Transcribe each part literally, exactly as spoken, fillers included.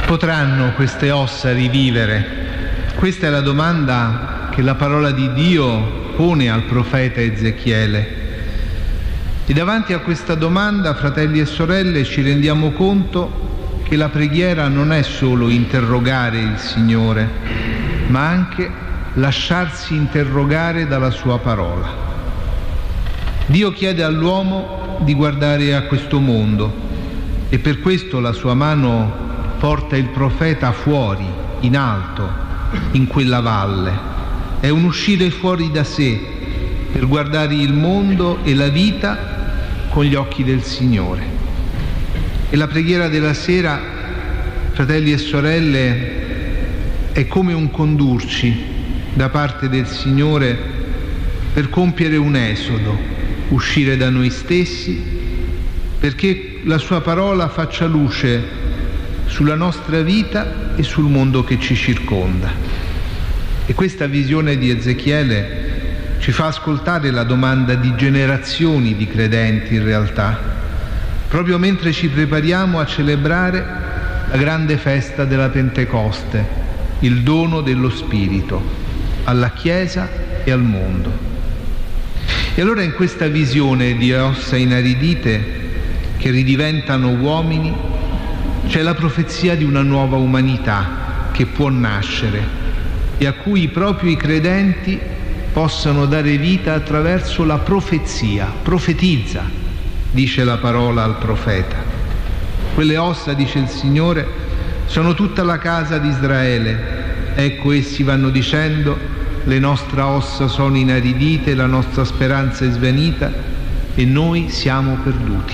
Potranno queste ossa rivivere? Questa è la domanda che la parola di Dio pone al profeta Ezechiele. E davanti a questa domanda, fratelli e sorelle, ci rendiamo conto che la preghiera non è solo interrogare il Signore, ma anche lasciarsi interrogare dalla sua parola. Dio chiede all'uomo di guardare a questo mondo e per questo la sua mano porta il profeta fuori, in alto, in quella valle. È un uscire fuori da sé per guardare il mondo e la vita con gli occhi del Signore. E la preghiera della sera, fratelli e sorelle, è come un condurci da parte del Signore per compiere un esodo, uscire da noi stessi, perché la sua parola faccia luce sulla nostra vita e sul mondo che ci circonda. E questa visione di Ezechiele ci fa ascoltare la domanda di generazioni di credenti in realtà, proprio mentre ci prepariamo a celebrare la grande festa della Pentecoste, il dono dello Spirito alla Chiesa e al mondo. E allora in questa visione di ossa inaridite che ridiventano uomini c'è la profezia di una nuova umanità che può nascere e a cui proprio i credenti possano dare vita attraverso la profezia. Profetizza, dice la parola al profeta. Quelle ossa, dice il Signore, sono tutta la casa di Israele. Ecco, essi vanno dicendo: le nostre ossa sono inaridite, la nostra speranza è svanita e noi siamo perduti.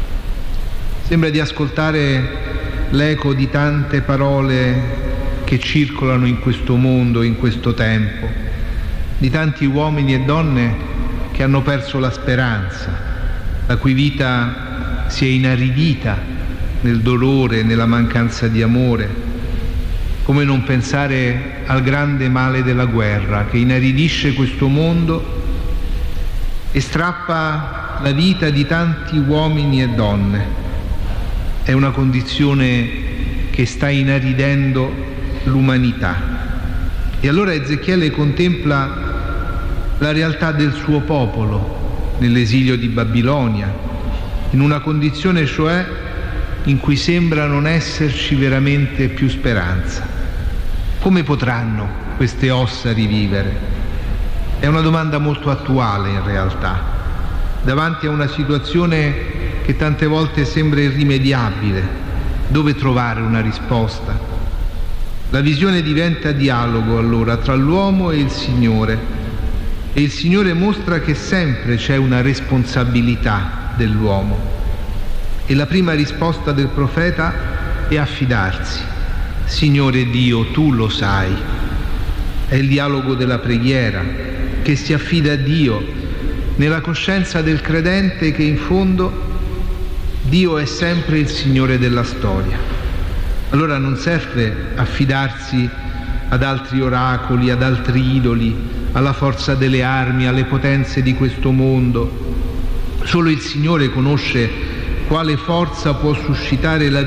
Sembra di ascoltare l'eco di tante parole che circolano in questo mondo, in questo tempo, di tanti uomini e donne che hanno perso la speranza, la cui vita si è inaridita nel dolore, nella mancanza di amore. Come non pensare al grande male della guerra che inaridisce questo mondo e strappa la vita di tanti uomini e donne. È una condizione che sta inaridendo l'umanità. E allora Ezechiele contempla la realtà del suo popolo nell'esilio di Babilonia, in una condizione cioè in cui sembra non esserci veramente più speranza. Come potranno queste ossa rivivere? È una domanda molto attuale in realtà, davanti a una situazione che tante volte sembra irrimediabile. Dove trovare una risposta? La visione diventa dialogo allora tra l'uomo e il Signore, e il Signore mostra che sempre c'è una responsabilità dell'uomo. E la prima risposta del profeta è affidarsi. Signore Dio, tu lo sai. È il dialogo della preghiera che si affida a Dio nella coscienza del credente che in fondo Dio è sempre il Signore della storia. Allora non serve affidarsi ad altri oracoli, ad altri idoli, alla forza delle armi, alle potenze di questo mondo. Solo il Signore conosce quale forza può suscitare la